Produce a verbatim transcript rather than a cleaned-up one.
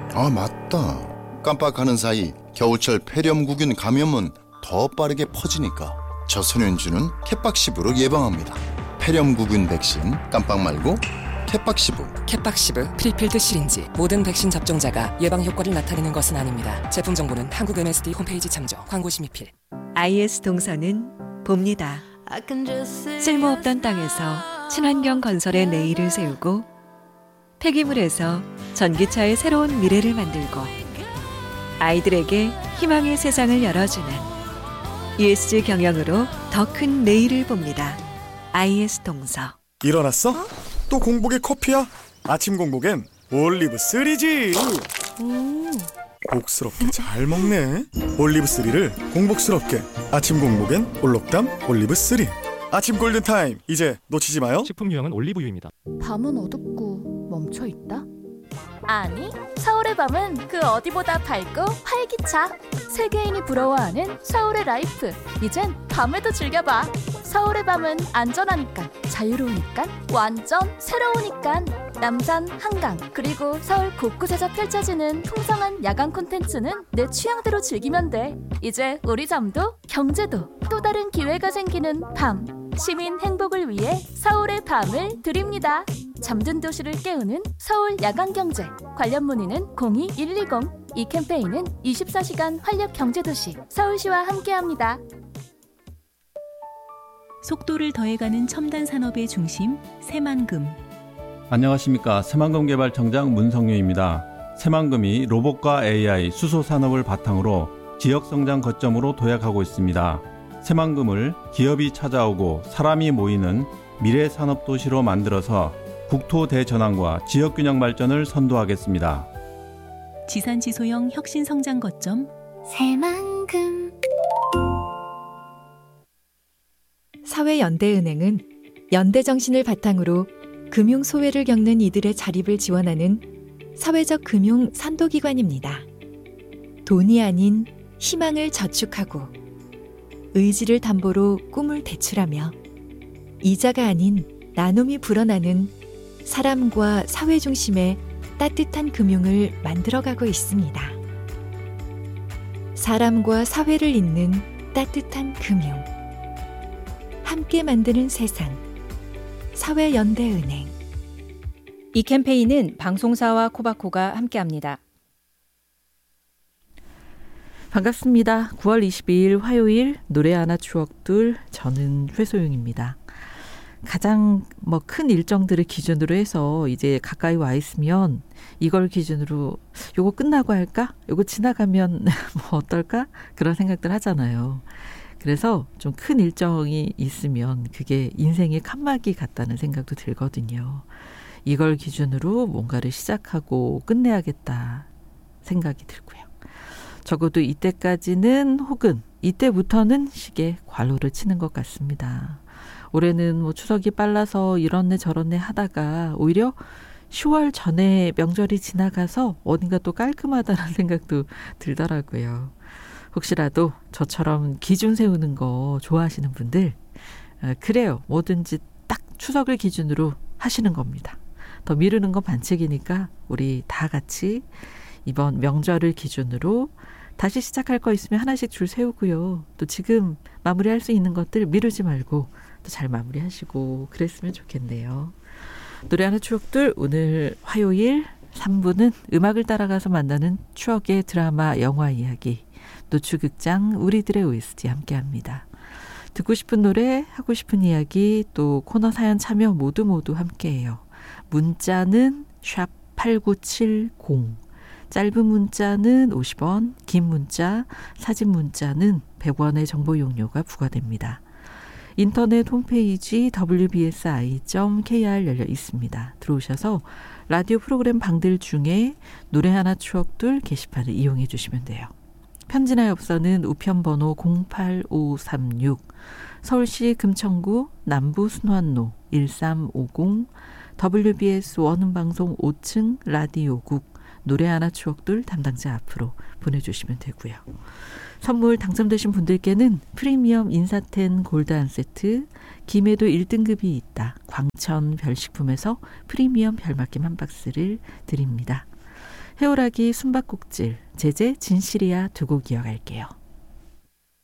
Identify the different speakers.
Speaker 1: 아, 맞다. 깜빡하는 사이 겨울철 폐렴구균 감염은 더 빠르게 퍼지니까 저소년주는 캣박시브로 예방합니다. 폐렴구균 백신 깜빡 말고 캣박시브.
Speaker 2: 캣박시브 프리필드 시린지. 모든 백신 접종자가 예방 효과를 나타내는 것은 아닙니다. 제품 정보는 한국 엠에스디 홈페이지 참조. 광고 심의필.
Speaker 3: 아이에스 동서는 봅니다. 쓸모없던 땅에서 친환경 건설의 내일을 세우고 폐기물에서 전기차의 새로운 미래를 만들고 아이들에게 희망의 세상을 열어주는 이에스지 경영으로 더 큰 내일을 봅니다. 아이에스 동서.
Speaker 4: 일어났어? 어? 또 공복에 커피야? 아침 공복엔 올리브 쓰리지.
Speaker 3: 음.
Speaker 4: 복스럽게 잘 먹네. 올리브 쓰리를 공복스럽게. 아침 공복엔 올록담 올리브 쓰리. 아침 골든타임, 이제 놓치지 마요.
Speaker 5: 식품 유형은 올리브유입니다.
Speaker 6: 밤은 어둡고 멈춰있다? 아니, 서울의 밤은 그 어디보다 밝고 활기차. 세계인이 부러워하는 서울의 라이프. 이젠 밤에도 즐겨봐. 서울의 밤은 안전하니까, 자유로우니까, 완전 새로우니까. 남산, 한강, 그리고 서울 곳곳에서 펼쳐지는 풍성한 야간 콘텐츠는 내 취향대로 즐기면 돼. 이제 우리 잠도 경제도 또 다른 기회가 생기는 밤. 시민 행복을 위해 서울의 밤을 드립니다. 잠든 도시를 깨우는 서울 야간경제. 관련 문의는 공이 일이공. 이 캠페인은 이십사 시간 활력 경제도시 서울시와 함께합니다.
Speaker 7: 속도를 더해가는 첨단 산업의 중심 새만금.
Speaker 8: 안녕하십니까. 새만금 개발청장 문성유입니다. 새만금이 로봇과 에이아이, 수소 산업을 바탕으로 지역 성장 거점으로 도약하고 있습니다. 새만금을 기업이 찾아오고 사람이 모이는 미래 산업 도시로 만들어서 국토 대전환과 지역 균형 발전을 선도하겠습니다.
Speaker 7: 지산지소형 혁신 성장 거점
Speaker 3: 새만금. 사회연대은행은 연대 정신을 바탕으로 금융 소외를 겪는 이들의 자립을 지원하는 사회적 금융 선도기관입니다. 돈이 아닌 희망을 저축하고 의지를 담보로 꿈을 대출하며 이자가 아닌 나눔이 불어나는 사람과 사회 중심의 따뜻한 금융을 만들어가고 있습니다. 사람과 사회를 잇는 따뜻한 금융. 함께 만드는 세상. 사회연대은행.
Speaker 9: 이 캠페인은 방송사와 코바코가 함께합니다.
Speaker 10: 반갑습니다. 구월 이십이일 화요일 노래 하나 추억들, 저는 최소영입니다. 가장 뭐 큰 일정들을 기준으로 해서 이제 가까이 와 있으면 이걸 기준으로 요거 끝나고 할까? 요거 지나가면 뭐 어떨까? 그런 생각들 하잖아요. 그래서 좀 큰 일정이 있으면 그게 인생의 칸막이 같다는 생각도 들거든요. 이걸 기준으로 뭔가를 시작하고 끝내야겠다 생각이 들고요. 적어도 이때까지는 혹은 이때부터는 시계 괄호를 치는 것 같습니다. 올해는 뭐 추석이 빨라서 이렇네 저렇네 하다가 오히려 시월 전에 명절이 지나가서 어딘가 또 깔끔하다는 생각도 들더라고요. 혹시라도 저처럼 기준 세우는 거 좋아하시는 분들, 아, 그래요. 뭐든지 딱 추석을 기준으로 하시는 겁니다. 더 미루는 건 반칙이니까 우리 다 같이 이번 명절을 기준으로 다시 시작할 거 있으면 하나씩 줄 세우고요. 또 지금 마무리할 수 있는 것들 미루지 말고 또 잘 마무리하시고 그랬으면 좋겠네요. 노래 하나 추억들, 오늘 화요일 삼 부는 음악을 따라가서 만나는 추억의 드라마 영화 이야기, 노추극장 우리들의 오에스티 함께합니다. 듣고 싶은 노래, 하고 싶은 이야기, 또 코너 사연 참여 모두 모두 함께해요. 문자는 샵 팔구칠공, 짧은 문자는 오십 원, 긴 문자, 사진 문자는 백 원의 정보 용료가 부과됩니다. 인터넷 홈페이지 더블유 비 에스 아이 닷 케이 알 열려 있습니다. 들어오셔서 라디오 프로그램 방들 중에 노래 하나 추억들 게시판을 이용해 주시면 돼요. 편지나 엽서는 우편번호 공팔오삼육, 서울시 금천구 남부순환로 일삼오공, 더블유 비 에스 원음방송 오 층 라디오국 노래 하나 추억들 담당자 앞으로 보내주시면 되고요. 선물 당첨되신 분들께는 프리미엄 인사텐 골드 한 세트, 김해도 일 등급이 있다 광천 별식품에서 프리미엄 별맛김 한 박스를 드립니다. 해오라기 숨바꼭질, 제재 진실이야 두 곡 이어갈게요.